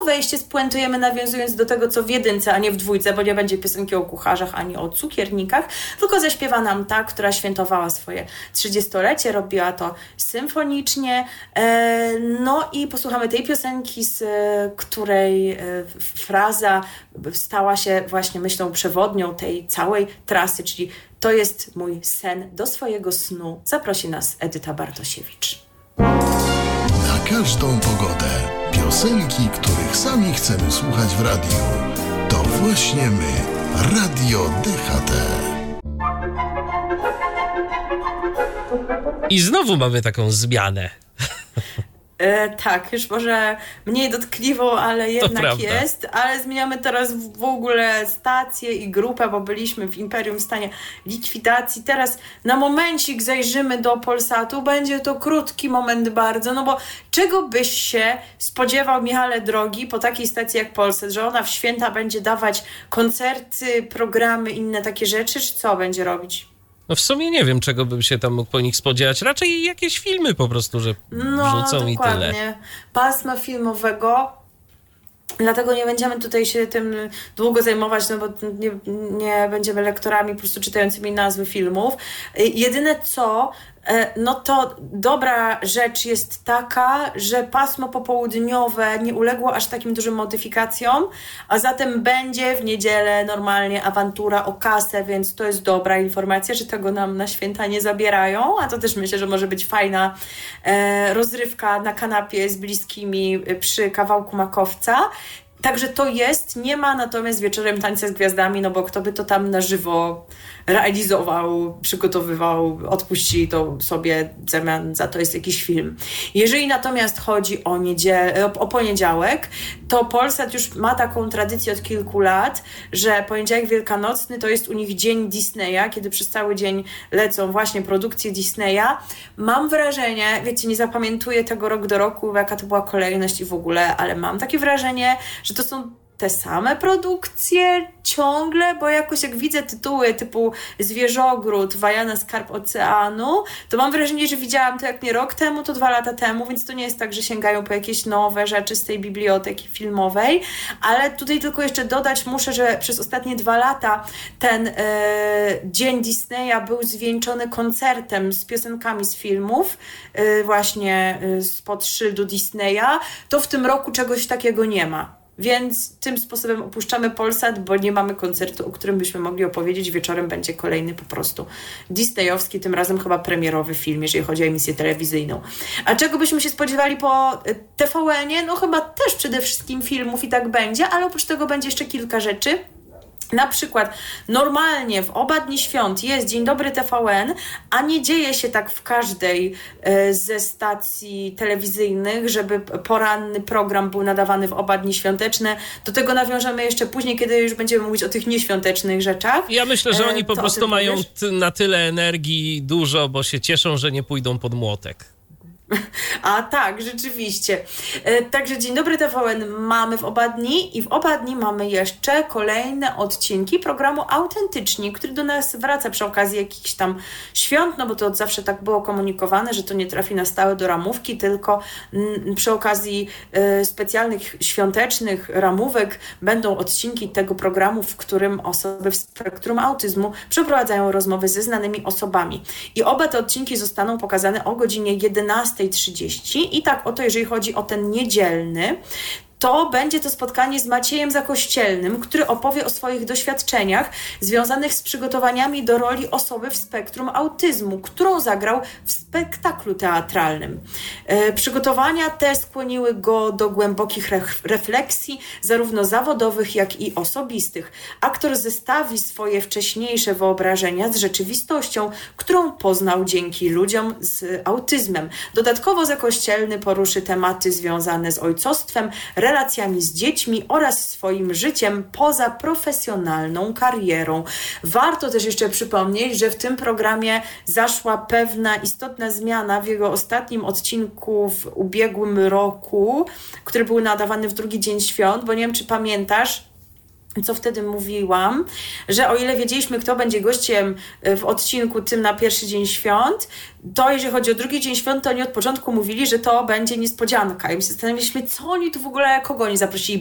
wejście spuentujemy nawiązując do tego, co w jedynce, a nie w dwójce, bo nie będzie piosenki o kucharzach ani o cukiernikach, tylko zaśpiewa nam ta, która świętowała swoje 30-lecie, robiła to symfonicznie. No i posłuchamy tej piosenki, z której fraza stała się właśnie myślą przewodnią tej całej trasy, czyli to jest mój sen do swojego snu. Zaprosi nas Edyta Bartosiewicz. Na każdą pogodę. Piosenki, których sami chcemy słuchać w radiu. To właśnie my, Radio DHT. I znowu mamy taką zmianę. Tak, już może mniej dotkliwą, ale jednak jest. Ale zmieniamy teraz w ogóle stację i grupę, bo byliśmy w Imperium w stanie likwidacji. Teraz na momencik zajrzymy do Polsatu. Będzie to krótki moment bardzo, no bo czego byś się spodziewał, Michale drogi, po takiej stacji jak Polsat, że ona w święta będzie dawać koncerty, programy, inne takie rzeczy, czy co będzie robić? No w sumie nie wiem, czego bym się tam mógł po nich spodziewać. Raczej jakieś filmy po prostu, że wrzucą i tyle. Pasma filmowego. Dlatego nie będziemy tutaj się tym długo zajmować, no bo nie będziemy lektorami po prostu czytającymi nazwy filmów. Jedyne co, no to dobra rzecz jest taka, że pasmo popołudniowe nie uległo aż takim dużym modyfikacjom, a zatem będzie w niedzielę normalnie awantura o kasę, więc to jest dobra informacja, że tego nam na święta nie zabierają, a to też myślę, że może być fajna rozrywka na kanapie z bliskimi przy kawałku makowca. Także to jest, nie ma natomiast wieczorem tańca z gwiazdami, no bo kto by to tam na żywo realizował, przygotowywał, odpuścili to sobie, w zamian za to jest jakiś film. Jeżeli natomiast chodzi o poniedziałek, to Polsat już ma taką tradycję od kilku lat, że poniedziałek wielkanocny to jest u nich dzień Disneya, kiedy przez cały dzień lecą właśnie produkcje Disneya. Mam wrażenie, wiecie, nie zapamiętuję tego rok do roku, jaka to była kolejność i w ogóle, ale mam takie wrażenie, że to są te same produkcje ciągle, bo jakoś jak widzę tytuły typu Zwierzogród, Wajana Skarb Oceanu, to mam wrażenie, że widziałam to jak nie rok temu, to 2 lata temu, więc to nie jest tak, że sięgają po jakieś nowe rzeczy z tej biblioteki filmowej, ale tutaj tylko jeszcze dodać muszę, że przez ostatnie 2 lata ten Dzień Disneya był zwieńczony koncertem z piosenkami z filmów, właśnie spod szyldu Disneya, to w tym roku czegoś takiego nie ma. Więc tym sposobem opuszczamy Polsat, bo nie mamy koncertu, o którym byśmy mogli opowiedzieć. Wieczorem będzie kolejny po prostu disneyowski, tym razem chyba premierowy film, jeżeli chodzi o emisję telewizyjną. A czego byśmy się spodziewali po TVN-ie? No chyba też przede wszystkim filmów i tak będzie, ale oprócz tego będzie jeszcze kilka rzeczy. Na przykład normalnie w oba dni świąt jest Dzień Dobry TVN, a nie dzieje się tak w każdej ze stacji telewizyjnych, żeby poranny program był nadawany w oba dni świąteczne. Do tego nawiążemy jeszcze później, kiedy już będziemy mówić o tych nieświątecznych rzeczach. Ja myślę, że oni po prostu mają na tyle energii dużo, bo się cieszą, że nie pójdą pod młotek. A tak, rzeczywiście. Także Dzień Dobry TVN mamy w oba dni i w oba dni mamy jeszcze kolejne odcinki programu Autentyczni, który do nas wraca przy okazji jakichś tam świąt, no bo to od zawsze tak było komunikowane, że to nie trafi na stałe do ramówki, tylko przy okazji specjalnych świątecznych ramówek będą odcinki tego programu, w którym osoby w spektrum autyzmu przeprowadzają rozmowy ze znanymi osobami. I oba te odcinki zostaną pokazane o godzinie 11:30 i tak oto, jeżeli chodzi o ten niedzielny, to będzie to spotkanie z Maciejem Zakościelnym, który opowie o swoich doświadczeniach związanych z przygotowaniami do roli osoby w spektrum autyzmu, którą zagrał w spektaklu teatralnym. Przygotowania te skłoniły go do głębokich refleksji, zarówno zawodowych, jak i osobistych. Aktor zestawi swoje wcześniejsze wyobrażenia z rzeczywistością, którą poznał dzięki ludziom z autyzmem. Dodatkowo Zakościelny poruszy tematy związane z ojcostwem, relacjami z dziećmi oraz swoim życiem poza profesjonalną karierą. Warto też jeszcze przypomnieć, że w tym programie zaszła pewna istotna zmiana w jego ostatnim odcinku w ubiegłym roku, który był nadawany w drugi dzień świąt, bo nie wiem, czy pamiętasz, co wtedy mówiłam, że o ile wiedzieliśmy, kto będzie gościem w odcinku tym na pierwszy dzień świąt, to jeżeli chodzi o drugi dzień świąt, to oni od początku mówili, że to będzie niespodzianka. I my się zastanawialiśmy, co oni tu w ogóle, kogo oni zaprosili.